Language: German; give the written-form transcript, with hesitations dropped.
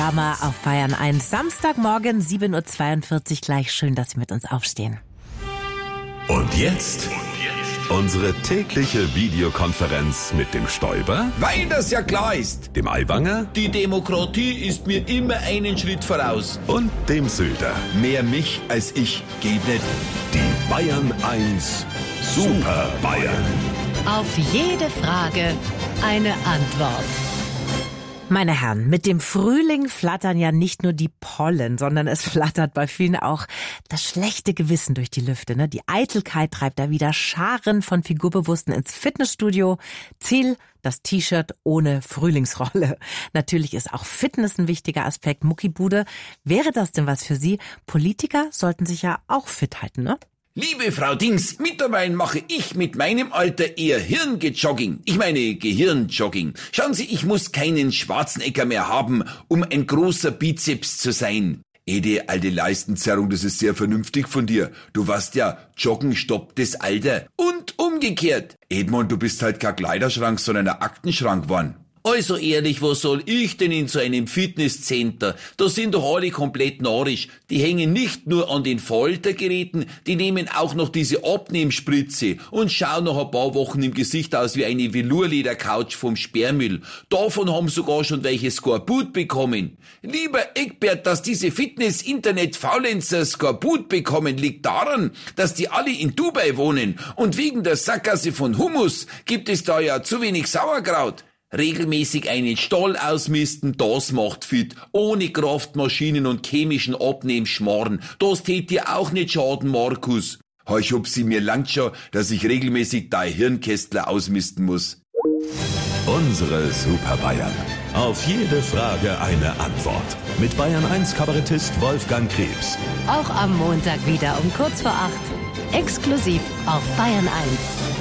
Drama auf Bayern 1. Samstagmorgen 7.42 Uhr gleich. Schön, dass Sie mit uns aufstehen. Und jetzt unsere tägliche Videokonferenz mit dem Stoiber, Weil das ja klar ist. dem Aiwanger Die Demokratie ist mir immer einen Schritt voraus. und dem Söder. Mehr mich als ich geht nicht. Die Bayern 1 Super Bayern. Auf jede Frage eine Antwort. Meine Herren, mit dem Frühling flattern ja nicht nur die Pollen, sondern es flattert bei vielen auch das schlechte Gewissen durch die Lüfte. Ne? Die Eitelkeit treibt da wieder Scharen von Figurbewussten ins Fitnessstudio. Ziel, das T-Shirt ohne Frühlingsrolle. Natürlich ist auch Fitness ein wichtiger Aspekt. Muckibude, wäre das denn was für Sie? Politiker sollten sich ja auch fit halten, ne? Liebe Frau Dings, mittlerweile mache ich mit meinem Alter eher Hirngejogging. Ich meine Gehirnjogging. Schauen Sie, ich muss keinen Schwarzenegger mehr haben, um ein großer Bizeps zu sein. Ede, alte Leistenzerrung, das ist sehr vernünftig von dir. Du weißt ja, Joggen stoppt das Alter. Und umgekehrt. Edmund, du bist halt kein Kleiderschrank, sondern ein Aktenschrank geworden. Also ehrlich, was soll ich denn in so einem Fitnesscenter? Da sind doch alle komplett narrisch. Die hängen nicht nur an den Foltergeräten, die nehmen auch noch diese Abnehmspritze und schauen nach ein paar Wochen im Gesicht aus wie eine Velourledercouch vom Sperrmüll. Davon haben sogar schon welche Skorbut bekommen. Lieber Eckbert, dass diese Fitness-Internet-Faulenzer Skorbut bekommen, liegt daran, dass die alle in Dubai wohnen und wegen der Sackgasse von Hummus gibt es da ja zu wenig Sauerkraut. Regelmäßig einen Stall ausmisten, das macht fit. Ohne Kraftmaschinen und chemischen Abnehmschmarrn. Das tät dir auch nicht schaden, Markus. Heu Schubsi, mir langt schon, dass ich regelmäßig dein Hirnkästler ausmisten muss. Unsere Super Bayern. Auf jede Frage eine Antwort. Mit Bayern 1 Kabarettist Wolfgang Krebs. Auch am Montag wieder um kurz vor 8. Exklusiv auf Bayern 1.